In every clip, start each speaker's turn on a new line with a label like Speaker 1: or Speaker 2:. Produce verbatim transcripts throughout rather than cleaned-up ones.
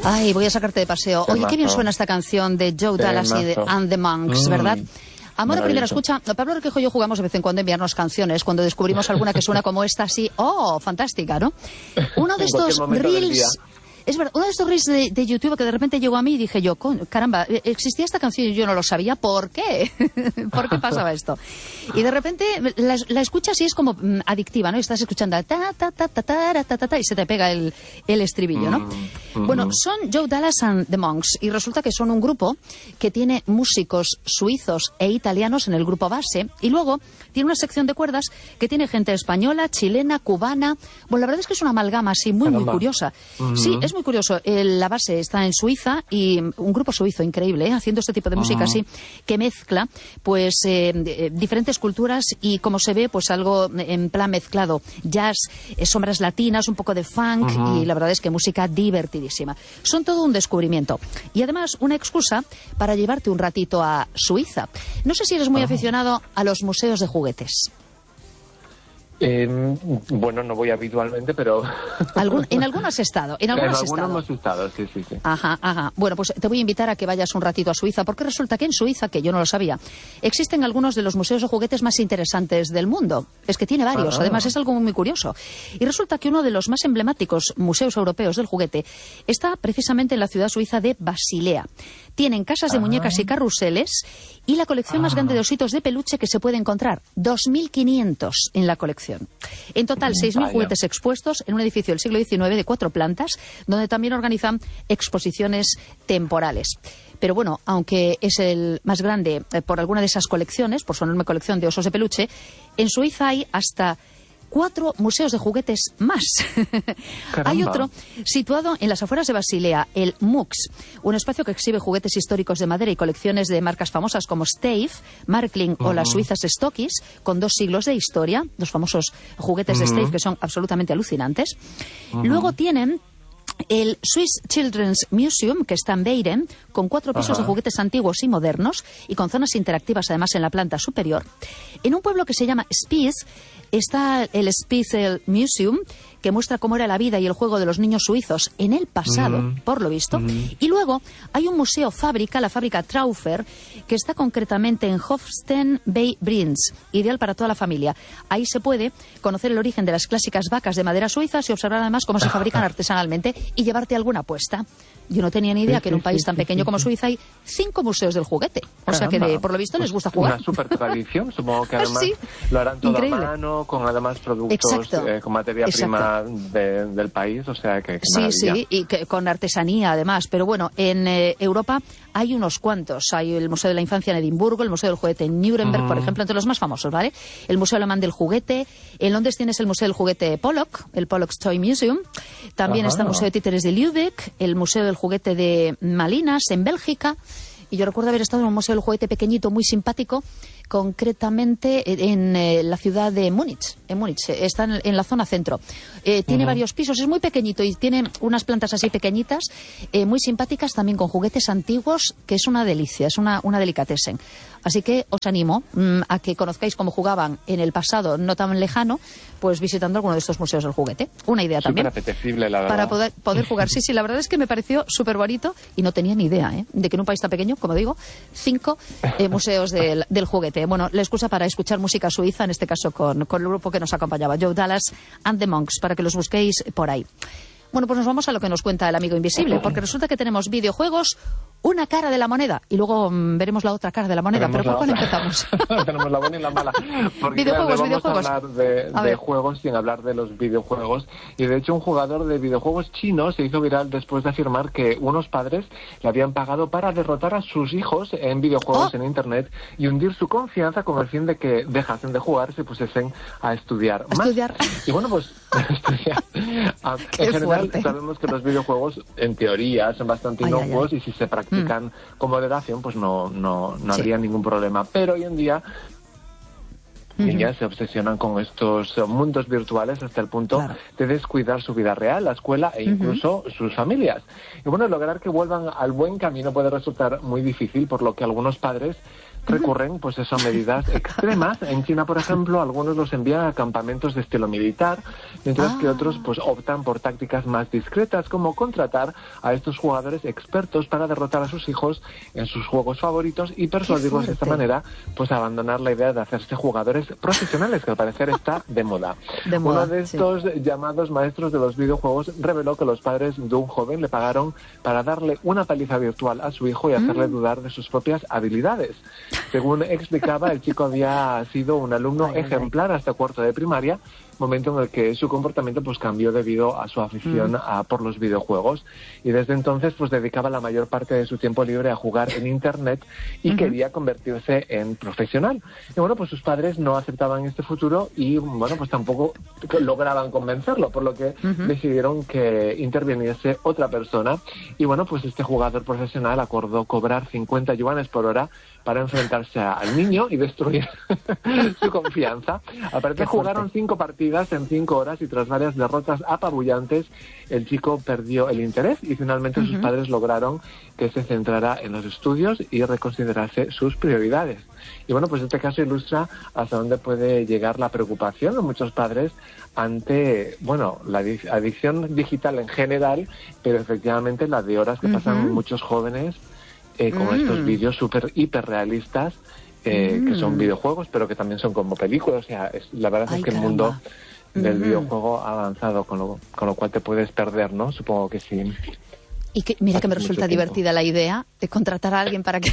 Speaker 1: Ay, voy a sacarte de paseo. Oye, qué bien suena esta canción de Joe Dallas y de And the Monks, ¿verdad? Mm. Amor a primera escucha. Pablo Requejo y yo jugamos de vez en cuando a enviarnos canciones cuando descubrimos alguna que suena como esta, así, oh, fantástica, ¿no? Uno de estos reels... Es verdad, uno de estos reels de, de YouTube que de repente llegó a mí y dije yo, caramba, existía esta canción y yo no lo sabía, ¿por qué? ¿Por qué pasaba esto? Y de repente la, la escuchas y es como mm, adictiva, ¿no? Y estás escuchando ta, ta, ta, ta, ta, ta, ta, ta, y se te pega el, el estribillo, ¿no? Mm-hmm. Bueno, son Joe Dallas and the Monks y resulta que son un grupo que tiene músicos suizos e italianos en el grupo base y luego tiene una sección de cuerdas que tiene gente española, chilena, cubana. Bueno, la verdad es que es una amalgama así muy, muy curiosa. Mm-hmm. Sí, es muy curioso. El, la base está en Suiza y un grupo suizo increíble, ¿eh? Haciendo este tipo de música uh-huh. así que mezcla pues eh, diferentes culturas y como se ve pues algo en plan mezclado, jazz, eh, sombras latinas, un poco de funk uh-huh. y la verdad es que música divertidísima. Son todo un descubrimiento y además una excusa para llevarte un ratito a Suiza. No sé si eres muy uh-huh. aficionado a los museos de juguetes.
Speaker 2: Eh, bueno, no voy habitualmente, pero...
Speaker 1: ¿Algún, en algunos has estado. En algunos,
Speaker 2: en
Speaker 1: has
Speaker 2: algunos
Speaker 1: estado.
Speaker 2: hemos estado, sí, sí, sí.
Speaker 1: Ajá, ajá. Bueno, pues te voy a invitar a que vayas un ratito a Suiza, porque resulta que en Suiza, que yo no lo sabía, existen algunos de los museos de juguetes más interesantes del mundo. Es que tiene varios, ajá. Además es algo muy curioso. Y resulta que uno de los más emblemáticos museos europeos del juguete está precisamente en la ciudad suiza de Basilea. Tienen casas de ajá. muñecas y carruseles y la colección ajá. más grande de ositos de peluche que se puede encontrar. dos mil quinientos en la colección. En total, seis mil juguetes expuestos en un edificio del siglo diecinueve de cuatro plantas, donde también organizan exposiciones temporales. Pero bueno, aunque es el más grande eh, por alguna de esas colecciones, por su enorme colección de osos de peluche, en Suiza hay hasta cuatro museos de juguetes más. Hay otro situado en las afueras de Basilea, el M U X, un espacio que exhibe juguetes históricos de madera y colecciones de marcas famosas como Stave, Markling uh-huh. o las suizas Stockies, con dos siglos de historia, los famosos juguetes uh-huh. de Stave que son absolutamente alucinantes. Uh-huh. Luego tienen el Swiss Children's Museum, que está en Beiren, con cuatro pisos Ajá. de juguetes antiguos y modernos y con zonas interactivas además en la planta superior. En un pueblo que se llama Spiez está el Spitzel Museum, que muestra cómo era la vida y el juego de los niños suizos en el pasado, mm. por lo visto. Mm. Y luego hay un museo fábrica, la fábrica Traufer, que está concretamente en Hofsten bei Brinz, ideal para toda la familia. Ahí se puede conocer el origen de las clásicas vacas de madera suizas y observar además cómo se fabrican artesanalmente y llevarte alguna apuesta. Yo no tenía ni idea sí, que en un país sí, tan pequeño sí, como Suiza hay cinco museos del juguete. O Caramba. sea que, de, por lo visto, les gusta jugar.
Speaker 2: Una super tradición. Supongo que además sí. lo harán todo Increíble. a mano, con además productos, eh, con materia Exacto. prima de, del país. O sea que, que
Speaker 1: Sí, maravilla. sí, y que, con artesanía además. Pero bueno, en eh, Europa hay unos cuantos. Hay el Museo de la Infancia en Edimburgo, el Museo del Juguete en Nuremberg, mm. por ejemplo, entre los más famosos, ¿vale? El Museo Alemán del Juguete. En Londres tienes el Museo del Juguete Pollock, el Pollock's Toy Museum. También Ajá. está el Museo de Títeres de Lübeck, el Museo del Juguete de Malinas, en Bélgica. Y yo recuerdo haber estado en un museo del juguete pequeñito, muy simpático, concretamente en eh, la ciudad de Múnich. En Múnich, eh, está en, en la zona centro. Eh, tiene uh-huh. varios pisos, es muy pequeñito y tiene unas plantas así pequeñitas, eh, muy simpáticas, también con juguetes antiguos, que es una delicia, es una, una delicatessen. Así que os animo mmm, a que conozcáis cómo jugaban en el pasado no tan lejano, pues visitando alguno de estos museos del juguete. Una idea
Speaker 2: Súper
Speaker 1: también.
Speaker 2: apetecible, la verdad.
Speaker 1: Para poder, poder jugar. Sí, sí, la verdad es que me pareció súper bonito y no tenía ni idea ¿eh? de que en un país tan pequeño, como digo, cinco eh, museos del, del juguete. Bueno, la excusa para escuchar música suiza, en este caso con, con el grupo que nos acompañaba, Joe Dallas and the Monks, para que los busquéis por ahí. Bueno, pues nos vamos a lo que nos cuenta el amigo invisible, porque resulta que tenemos videojuegos, una cara de la moneda, y luego mmm, veremos la otra cara de la moneda. Tenemos ¿Pero por cuál empezamos?
Speaker 2: Tenemos la buena y la mala. Porque
Speaker 1: videojuegos,
Speaker 2: vamos
Speaker 1: videojuegos.
Speaker 2: a hablar de, a de juegos sin hablar de los videojuegos. Y de hecho un jugador de videojuegos chino se hizo viral después de afirmar que unos padres le habían pagado para derrotar a sus hijos en videojuegos oh. en Internet y hundir su confianza con el fin de que dejasen de jugar y se pusiesen a estudiar
Speaker 1: ¿A
Speaker 2: más.
Speaker 1: estudiar?
Speaker 2: Y bueno, pues estudiar.
Speaker 1: Qué
Speaker 2: en general
Speaker 1: fuerte.
Speaker 2: sabemos que los videojuegos en teoría son bastante inocuos y si se practican mm. con moderación pues no, no, no sí. habría ningún problema. Pero hoy en día uh-huh. niñas se obsesionan con estos mundos virtuales hasta el punto claro. de descuidar su vida real, la escuela e incluso uh-huh. sus familias. Y bueno, lograr que vuelvan al buen camino puede resultar muy difícil, por lo que algunos padres recurren pues eso, a medidas extremas. En China, por ejemplo, algunos los envían a campamentos de estilo militar, mientras ah. que otros pues optan por tácticas más discretas, como contratar a estos jugadores expertos para derrotar a sus hijos en sus juegos favoritos y persuadirlos de esta manera pues a abandonar la idea de hacerse jugadores profesionales, que al parecer está de moda.
Speaker 1: De moda
Speaker 2: Uno de estos sí. llamados maestros de los videojuegos reveló que los padres de un joven le pagaron para darle una paliza virtual a su hijo y hacerle mm. dudar de sus propias habilidades. Según explicaba, el chico había sido un alumno ay, ejemplar ay. hasta cuarto de primaria, momento en el que su comportamiento pues cambió debido a su afición mm. a, por los videojuegos, y desde entonces pues dedicaba la mayor parte de su tiempo libre a jugar en internet y uh-huh. quería convertirse en profesional. Y bueno, pues sus padres no aceptaban este futuro y bueno, pues tampoco lograban convencerlo, por lo que uh-huh. decidieron que interviniese otra persona, y bueno, pues este jugador profesional acordó cobrar cincuenta yuanes por hora para enfrentarse al niño y destruir su confianza. Aparte, jugaron cinco partidas en cinco horas y tras varias derrotas apabullantes, el chico perdió el interés y finalmente uh-huh. sus padres lograron que se centrara en los estudios y reconsiderase sus prioridades. Y bueno, pues este caso ilustra hasta dónde puede llegar la preocupación de muchos padres ante, bueno, la adicción digital en general, pero efectivamente la de horas que uh-huh. pasan muchos jóvenes Eh, con mm. estos vídeos súper hiperrealistas, eh, mm. que son videojuegos, pero que también son como películas. O sea, es, la verdad Ay, es que caramba. el mundo del mm. videojuego ha avanzado, con lo, con lo cual te puedes perder, ¿no? Supongo que sí.
Speaker 1: Y que, mira que me resulta divertida la idea de contratar a alguien para que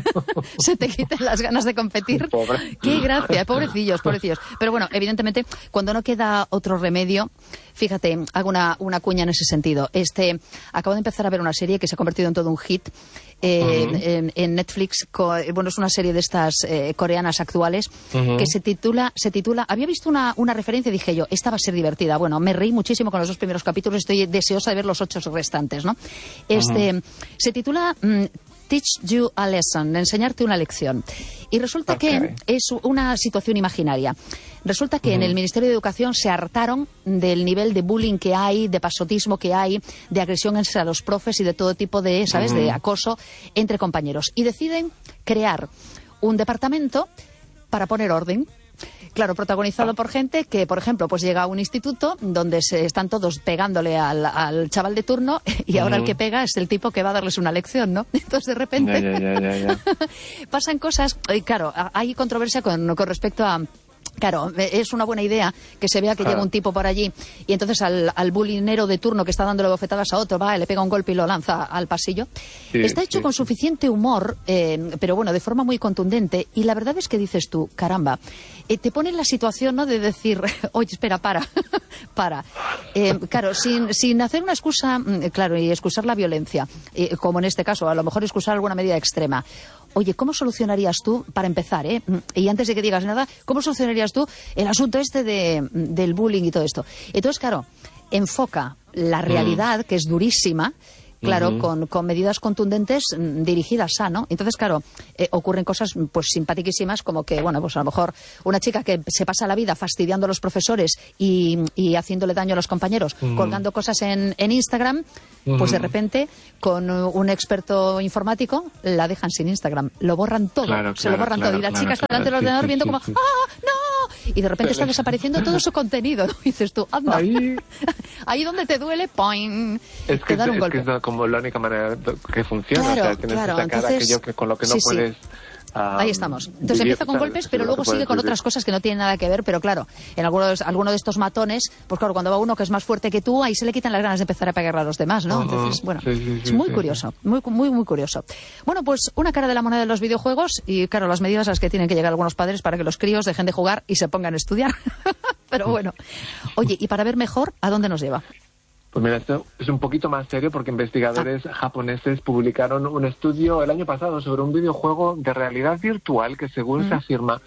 Speaker 1: se te quiten las ganas de competir.
Speaker 2: Pobre.
Speaker 1: Qué gracia, pobrecillos, pobrecillos. Pero bueno, evidentemente, cuando no queda otro remedio, fíjate, hago una, una cuña en ese sentido. Este, acabo de empezar a ver una serie que se ha convertido en todo un hit. Eh, uh-huh. en, en Netflix, co, bueno, es una serie de estas eh, coreanas actuales uh-huh. que se titula, se titula, había visto una, una referencia y dije yo, esta va a ser divertida. Bueno, me reí muchísimo con los dos primeros capítulos, estoy deseosa de ver los ocho restantes, ¿no? Este, uh-huh. se titula mm, Teach You a Lesson, enseñarte una lección. Y resulta okay. que es una situación imaginaria. Resulta que uh-huh. en el Ministerio de Educación se hartaron del nivel de bullying que hay, de pasotismo que hay, de agresión a los profes y de todo tipo de, ¿sabes?, uh-huh. de acoso entre compañeros. Y deciden crear un departamento para poner orden. Claro, protagonizado por gente que, por ejemplo, pues llega a un instituto donde se están todos pegándole al, al chaval de turno y ahora uh-huh. el que pega es el tipo que va a darles una lección, ¿no? Entonces, de repente,
Speaker 2: ya, ya, ya, ya, ya.
Speaker 1: pasan cosas. Y claro, hay controversia con, con respecto a... Claro, es una buena idea que se vea que ah. llega un tipo por allí y entonces al, al bulinero de turno que está dándole bofetadas a otro, va, le pega un golpe y lo lanza al pasillo. Sí, está hecho sí, con sí. suficiente humor, eh, pero bueno, de forma muy contundente. Y la verdad es que dices tú, caramba, eh, te pone en la situación, ¿no?, de decir, oye, espera, para, para. Eh, claro, sin, sin hacer una excusa, claro, y excusar la violencia, eh, como en este caso, a lo mejor excusar alguna medida extrema. Oye, ¿cómo solucionarías tú, para empezar, eh? Y antes de que digas nada, ¿cómo solucionarías tú el asunto este de, del bullying y todo esto? Entonces, claro, enfoca la realidad, mm. que es durísima, claro, uh-huh. con, con medidas contundentes mm, dirigidas a, ¿no? Entonces, claro, eh, ocurren cosas pues simpaticísimas como que, bueno, pues a lo mejor una chica que se pasa la vida fastidiando a los profesores y, y haciéndole daño a los compañeros, uh-huh. colgando cosas en, en Instagram, uh-huh. pues de repente, con un experto informático, la dejan sin Instagram. Lo borran todo,
Speaker 2: claro,
Speaker 1: se
Speaker 2: claro,
Speaker 1: lo borran
Speaker 2: claro,
Speaker 1: todo. Y la
Speaker 2: claro,
Speaker 1: chica está delante del
Speaker 2: claro,
Speaker 1: ordenador
Speaker 2: sí,
Speaker 1: viendo
Speaker 2: sí,
Speaker 1: como,
Speaker 2: sí.
Speaker 1: ¡ah, no! Y de repente está desapareciendo todo su contenido, ¿no? Y dices tú, anda.
Speaker 2: Ahí,
Speaker 1: Ahí donde te duele, ¡poing!
Speaker 2: Es que,
Speaker 1: te dan un
Speaker 2: es,
Speaker 1: golpe.
Speaker 2: que es como la única manera que funciona.
Speaker 1: Claro,
Speaker 2: o sea, tienes
Speaker 1: claro.
Speaker 2: que sacar
Speaker 1: Entonces,
Speaker 2: aquello que, con lo que no
Speaker 1: sí,
Speaker 2: puedes...
Speaker 1: Sí.
Speaker 2: Um,
Speaker 1: Ahí estamos. Entonces
Speaker 2: vivir,
Speaker 1: empieza con
Speaker 2: ¿sabes?
Speaker 1: golpes, pero luego sigue con
Speaker 2: vivir.
Speaker 1: otras cosas que no tienen nada que ver. Pero claro, en algunos, alguno de estos matones, pues claro, cuando va uno que es más fuerte que tú, ahí se le quitan las ganas de empezar a pegarle a los demás, ¿no?
Speaker 2: Uh-huh.
Speaker 1: Entonces, bueno,
Speaker 2: sí, sí, sí,
Speaker 1: es muy
Speaker 2: sí,
Speaker 1: curioso,
Speaker 2: sí.
Speaker 1: muy, muy, muy curioso. Bueno, pues una cara de la moneda de los videojuegos y, claro, las medidas a las que tienen que llegar algunos padres para que los críos dejen de jugar y se pongan a estudiar. Pero bueno. Oye, y para ver mejor, ¿a dónde nos lleva?
Speaker 2: Pues mira, esto es un poquito más serio porque investigadores ah. japoneses publicaron un estudio el año pasado sobre un videojuego de realidad virtual que, según mm. se afirma,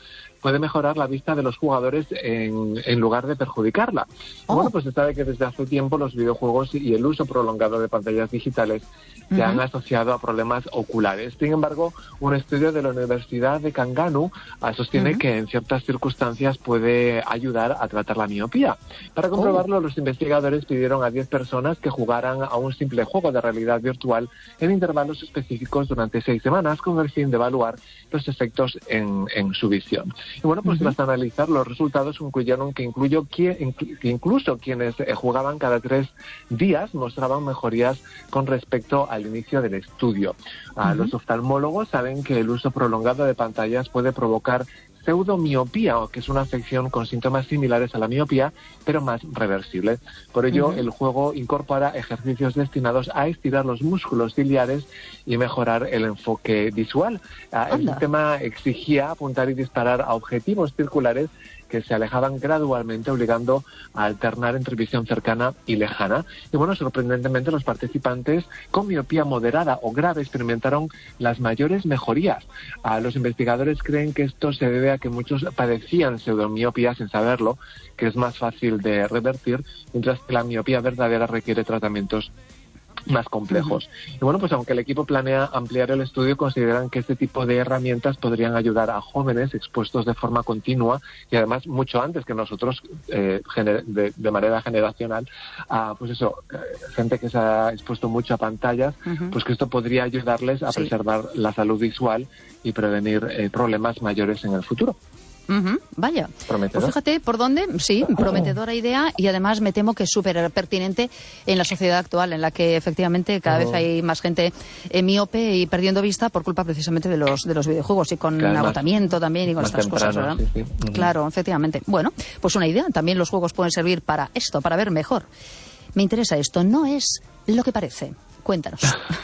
Speaker 2: puede mejorar la vista de los jugadores en, en lugar de perjudicarla. Oh. Bueno, pues se sabe que desde hace tiempo los videojuegos y el uso prolongado de pantallas digitales se uh-huh. han asociado a problemas oculares. Sin embargo, un estudio de la Universidad de Kanganu uh, sostiene uh-huh. que en ciertas circunstancias puede ayudar a tratar la miopía. Para comprobarlo, oh. los investigadores pidieron a diez personas que jugaran a un simple juego de realidad virtual en intervalos específicos durante seis semanas con el fin de evaluar los efectos en, en su visión. Y bueno, pues uh-huh. tras analizar los resultados concluyeron que, incluyó, que, que incluso quienes eh, jugaban cada tres días mostraban mejorías con respecto al inicio del estudio. Uh, uh-huh. Los oftalmólogos saben que el uso prolongado de pantallas puede provocar pseudomiopía, que es una afección con síntomas similares a la miopía, pero más reversible. Por ello, uh-huh. el juego incorpora ejercicios destinados a estirar los músculos ciliares y mejorar el enfoque visual. Uh, el sistema exigía apuntar y disparar a objetivos circulares que se alejaban gradualmente, obligando a alternar entre visión cercana y lejana. Y bueno, sorprendentemente, los participantes con miopía moderada o grave experimentaron las mayores mejorías. Uh, los investigadores creen que esto se debe a que muchos padecían pseudomiopía sin saberlo, que es más fácil de revertir, mientras que la miopía verdadera requiere tratamientos más complejos. Uh-huh. Y bueno, pues aunque el equipo planea ampliar el estudio, consideran que este tipo de herramientas podrían ayudar a jóvenes expuestos de forma continua y además mucho antes que nosotros, eh, gener- de, de manera generacional, a pues eso, eh, gente que se ha expuesto mucho a pantallas, uh-huh. pues que esto podría ayudarles a sí. preservar la salud visual y prevenir eh, problemas mayores en el futuro.
Speaker 1: Uh-huh, vaya, pues fíjate por dónde, sí, prometedora idea, y además me temo que es súper pertinente en la sociedad actual, en la que efectivamente cada vez hay más gente eh, miope y perdiendo vista por culpa precisamente de los de los videojuegos y con claro, agotamiento más, también y con estas temprano, cosas, ¿verdad? Sí, sí. Uh-huh. Claro, efectivamente. Bueno, pues una idea, también los juegos pueden servir para esto, para ver mejor. Me interesa esto, no es lo que parece. Cuéntanos.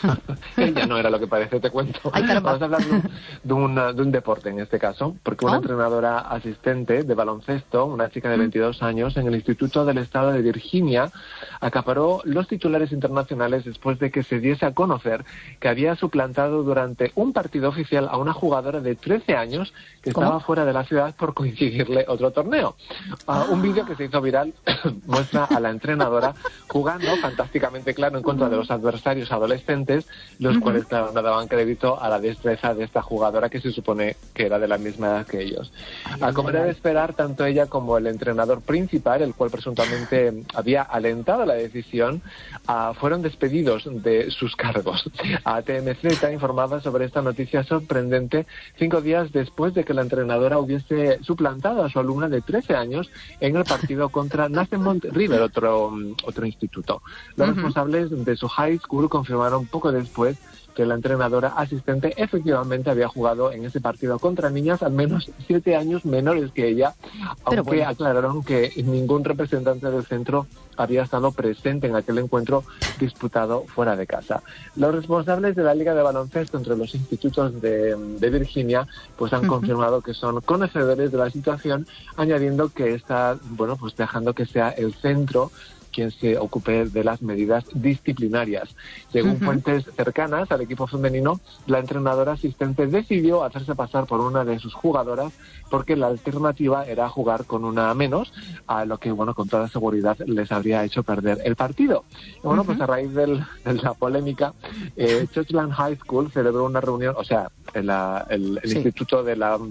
Speaker 2: Ella no era lo que parece, te cuento.
Speaker 1: Ay,
Speaker 2: Vamos a hablar de un, de, una, de un deporte en este caso, porque una oh. entrenadora asistente de baloncesto, una chica de veintidós años, en el Instituto del Estado de Virginia, acaparó los titulares internacionales después de que se diese a conocer que había suplantado durante un partido oficial a una jugadora de trece años que ¿Cómo? estaba fuera de la ciudad por coincidirle otro torneo. Ah. Uh, un vídeo que se hizo viral muestra a la entrenadora jugando fantásticamente claro en contra de los adversarios adolescentes, los uh-huh. cuales claro, no daban crédito a la destreza de esta jugadora que se supone que era de la misma edad que ellos. A como era de esperar, tanto ella como el entrenador principal, el cual presuntamente había alentado la decisión, uh, fueron despedidos de sus cargos. A T M Z informaba sobre esta noticia sorprendente cinco días después de que la entrenadora hubiese suplantado a su alumna de trece años en el partido contra Nazemont River, otro, otro instituto. Los uh-huh. responsables de su high school confirmaron poco después que la entrenadora asistente efectivamente había jugado en ese partido contra niñas al menos siete años menores que ella, Pero aunque bueno. aclararon que ningún representante del centro había estado presente en aquel encuentro disputado fuera de casa. Los responsables de la Liga de Baloncesto entre los institutos de, de Virginia pues han uh-huh. confirmado que son conocedores de la situación, añadiendo que está, bueno, pues dejando que sea el centro quien se ocupe de las medidas disciplinarias. Según uh-huh. fuentes cercanas al equipo femenino, la entrenadora asistente decidió hacerse pasar por una de sus jugadoras porque la alternativa era jugar con una menos, a lo que, bueno, con toda seguridad les habría hecho perder el partido. Y bueno, uh-huh. pues a raíz del, de la polémica, eh, Churchland High School celebró una reunión, o sea, el, el, el sí. instituto de la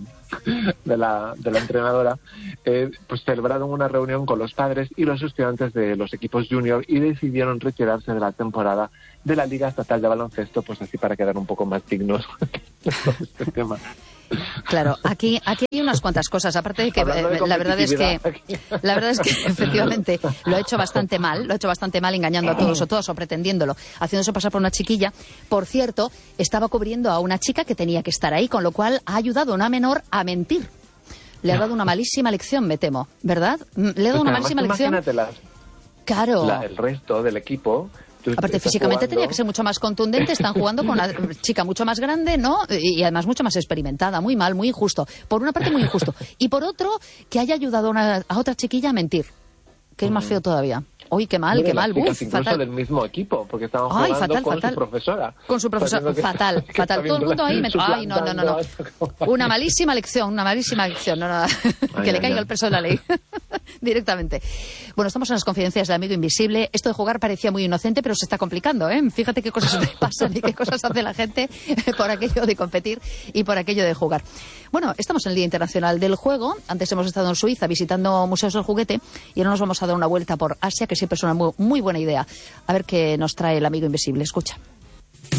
Speaker 2: de la, de la entrenadora, eh, pues celebraron una reunión con los padres y los estudiantes de los equipos junior y decidieron retirarse de la temporada de la Liga Estatal de Baloncesto, pues así para quedar un poco más dignos con este tema.
Speaker 1: Claro, aquí aquí hay unas cuantas cosas, aparte de que de la verdad es que la verdad es que efectivamente lo ha hecho bastante mal, lo ha hecho bastante mal engañando a todos o todas o pretendiéndolo, haciéndose pasar por una chiquilla. Por cierto, estaba cubriendo a una chica que tenía que estar ahí, con lo cual ha ayudado a una menor a mentir. Le ha dado una malísima lección, me temo, ¿verdad? Le ha dado una malísima lección. Claro.
Speaker 2: La, el resto del equipo.
Speaker 1: Aparte, físicamente jugando. Tenía que ser mucho más contundente. Están jugando con una chica mucho más grande, ¿no? Y además mucho más experimentada. Muy mal, muy injusto. Por una parte, muy injusto. Y por otro, que haya ayudado a, una, a otra chiquilla a mentir. que es más feo todavía. Uy, qué mal,
Speaker 2: bueno,
Speaker 1: qué mal.
Speaker 2: Uf, incluso
Speaker 1: fatal.
Speaker 2: del mismo equipo, porque estaban
Speaker 1: Ay,
Speaker 2: jugando
Speaker 1: fatal,
Speaker 2: con
Speaker 1: fatal.
Speaker 2: su profesora.
Speaker 1: Con su profesora,
Speaker 2: Que,
Speaker 1: fatal,
Speaker 2: que
Speaker 1: fatal. Todo el mundo ahí... Me... Ay, no, no, no, no. Una malísima lección, una malísima lección. No, no, ay, que ay, le caiga ay. el peso de la ley. Directamente. Bueno, estamos en las confidencias del amigo invisible. Esto de jugar parecía muy inocente, pero se está complicando, ¿eh? Fíjate qué cosas pasan y qué cosas hace la gente por aquello de competir y por aquello de jugar. Bueno, estamos en el Día Internacional del Juego. Antes hemos estado en Suiza visitando museos del juguete y ahora nos vamos a dar una vuelta por Asia, que siempre es una muy, muy buena idea. A ver qué nos trae el amigo invisible. Escucha.